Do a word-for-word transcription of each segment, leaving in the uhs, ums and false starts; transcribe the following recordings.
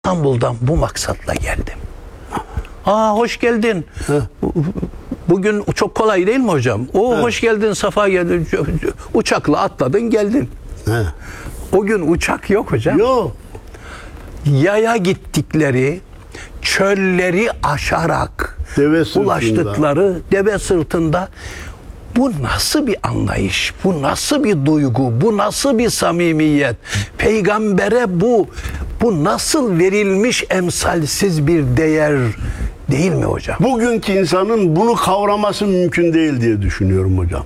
İstanbul'dan bu maksatla geldim. Aa hoş geldin. Hı. Bugün çok kolay değil mi hocam? O evet. Hoş geldin, safa geldin. Uçakla atladın geldin. Hı. O gün uçak yok hocam. Yok. Yaya gittikleri, çölleri aşarak deve ulaştıkları deve sırtında. Bu nasıl bir anlayış? Bu nasıl bir duygu? Bu nasıl bir samimiyet? Peygambere bu bu nasıl verilmiş emsalsiz bir değer değil mi hocam? Bugünkü insanın bunu kavraması mümkün değil diye düşünüyorum hocam.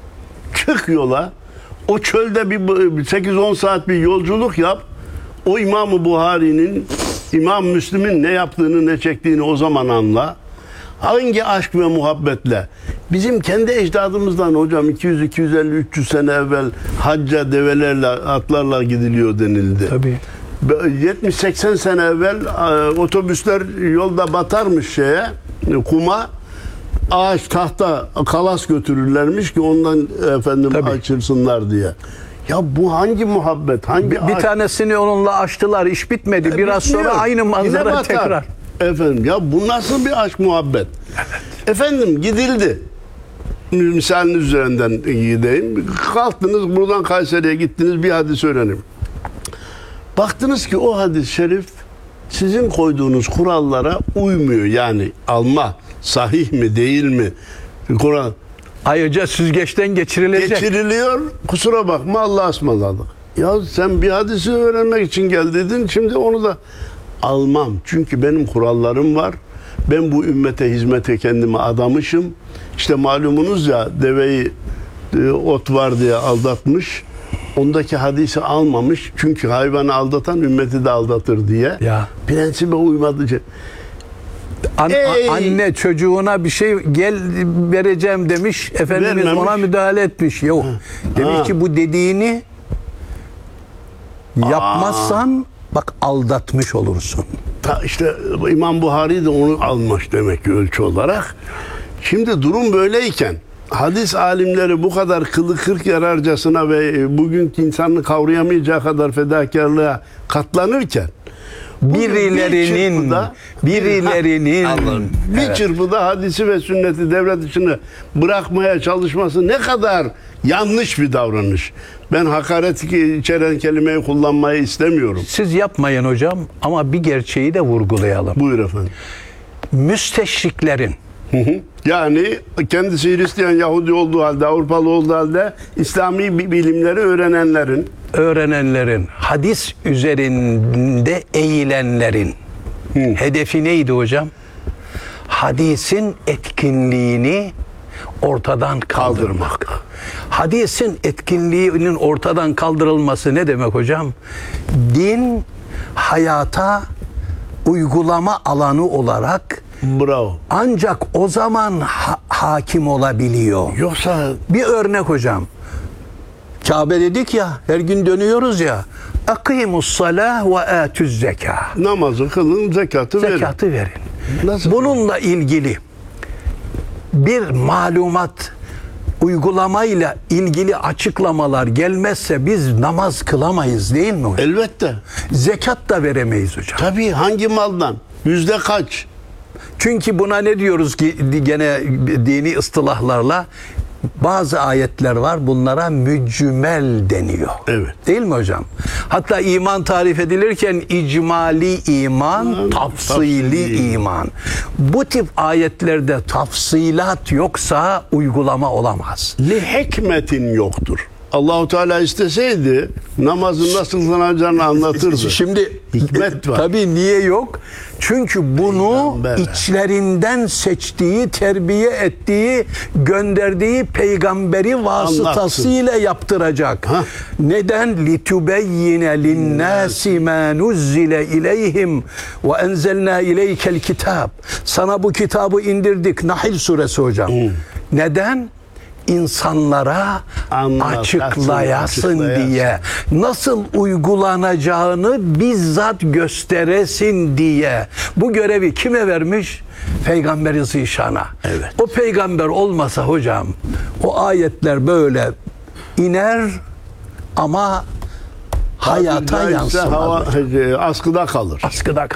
Çık yola, o çölde bir sekiz on saat bir yolculuk yap. O İmam-ı Buhari'nin, İmam Müslim'in ne yaptığını, ne çektiğini o zaman anla. Hangi aşk ve muhabbetle? Bizim kendi ecdadımızdan hocam iki yüz iki yüz elli üç yüz sene evvel hacca develerle, atlarla gidiliyor denildi. Tabii. yetmiş seksen sene evvel otobüsler yolda batarmış şeye, kuma. Ağaç, tahta, kalas götürürlermiş ki ondan efendim Tabii. açırsınlar diye. Ya bu hangi muhabbet? Hangi bir, bir tanesini onunla açtılar, iş bitmedi. E, Biraz bitmiyor. Sonra aynı manzara tekrar. Efendim ya bu nasıl bir aşk muhabbet? Evet. Efendim gidildi. Misalin üzerinden gideyim. Kalktınız buradan Kayseri'ye gittiniz, bir hadis öğrenin. Baktınız ki o hadis-i şerif sizin koyduğunuz kurallara uymuyor. Yani alma sahih mi değil mi? Kur'an ayrıca süzgeçten geçirilecek. Geçiriliyor. Kusura bakma, Allah'a ısmarladık. Ya sen bir hadisi öğrenmek için gel dedin. Şimdi onu da almam. Çünkü benim kurallarım var. Ben bu ümmete hizmete kendimi adamışım. İşte malumunuz ya, deveyi e, ot var diye aldatmış. Ondaki hadisi almamış. Çünkü hayvanı aldatan ümmeti de aldatır diye. Ya. Prensibe uymadı. An, anne çocuğuna bir şey gel vereceğim demiş. Efendimiz Vermemiş. Ona müdahale etmiş. Yok. Ha. Demiş ha. ki bu dediğini yapmazsan Aa. bak aldatmış olursun. Ta işte İmam Buhari de onu almış demek ki ölçü olarak. Şimdi durum böyleyken hadis alimleri bu kadar kılı kırk yararcasına ve bugünkü insanını kavrayamayacağı kadar fedakarlığa katlanırken birilerinin bir çırpıda, birilerinin bir evet. çırpıda hadisi ve sünneti devlet içine bırakmaya çalışması ne kadar yanlış bir davranış. Ben hakaret içeren kelimeyi kullanmayı istemiyorum. Siz yapmayın hocam ama bir gerçeği de vurgulayalım. Buyur efendim. Müsteşriklerin Hı hı. Yani kendisi Hristiyan, Yahudi olduğu halde, Avrupalı olduğu halde İslami bilimleri öğrenenlerin öğrenenlerin, hadis üzerinde eğilenlerin Hı. hedefi neydi hocam? Hadisin etkinliğini ortadan kaldırmak. kaldırmak. Hadisin etkinliğinin ortadan kaldırılması ne demek hocam? Din hayata uygulama alanı olarak Bravo. ancak o zaman ha- hakim olabiliyor. Yoksa bir örnek hocam. Kabe dedik ya, her gün dönüyoruz ya. Akimus salah ve atuz zeka. Namazı kılın, zekatı verin. Zekatı verin. Nasıl? Bununla ilgili bir malumat, uygulamayla ilgili açıklamalar gelmezse biz namaz kılamayız değil mi hocam? Elbette. Zekat da veremeyiz hocam. Tabii, hangi maldan? Yüzde kaç? Çünkü buna ne diyoruz ki gene dini ıstılahlarla? Bazı ayetler var, bunlara mücmel deniyor. Evet. Değil mi hocam? Hatta iman tarif edilirken icmali iman, ha, tafsili, tafsili iman. Bu tip ayetlerde tafsilat yoksa uygulama olamaz. Li hikmetin yoktur. Allahu Teala isteseydi namazın nasıl kılınacağını anlatırdı. Şimdi hikmet var. Tabii niye yok? Çünkü bunu Peygamber. içlerinden seçtiği, terbiye ettiği, gönderdiği peygamberi vasıtasıyla Anlatsın. yaptıracak. Hah. Neden? Litubeyyine linnâsi mâ nuzzile ileyhim ve enzelnâ ileykel kitâb. Sana bu kitabı indirdik. Nahl suresi hocam. Hmm. Neden? İnsanlara Anlat, açıklayasın, açıklayasın diye, nasıl uygulanacağını bizzat gösteresin diye. Bu görevi kime vermiş? Peygamber-i Zişan'a. Evet. O peygamber olmasa hocam o ayetler böyle iner ama hayata tabiri caizse yansımalı. hava, e, askıda kalır. Askıda